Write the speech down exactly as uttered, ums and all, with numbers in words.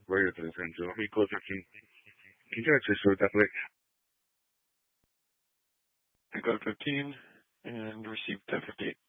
voy a presente mi cosa aquí. Can you actually start that quick? I got fifteen and received ten fifty-eight.